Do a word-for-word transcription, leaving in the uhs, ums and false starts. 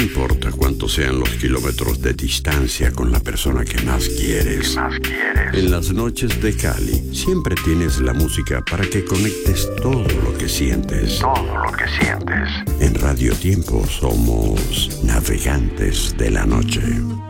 importa cuántos sean los kilómetros de distancia con la persona que más quieres. ¿Qué más quieres? En las noches de Cali siempre tienes la música para que conectes todo lo que sientes. Todo lo que sientes. En Radio Tiempo somos navegantes de la noche.